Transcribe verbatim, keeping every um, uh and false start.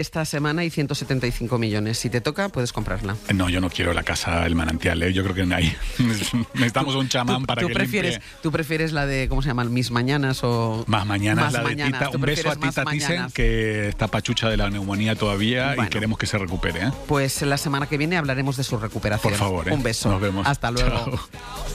esta semana hay ciento setenta y cinco millones. Si te toca, puedes comprarla. No, yo no quiero la casa del manantial, ¿eh? Yo creo que ahí necesitamos un chamán ¿Tú, para tú que prefieres, limpie. ¿Tú prefieres la de, ¿cómo se llama? Mis Mañanas o...? Más mañanas, Más la de mañanas. Tita. ¿Tú Un beso a prefieres Tita Más Thyssen, Mañanas? que está pachucha de la neumonía todavía Bueno. y queremos que se recupere, ¿eh? Pues la semana que viene hablaremos de su recuperación. Por favor, ¿eh? Un beso. Nos vemos. Hasta luego. Chao.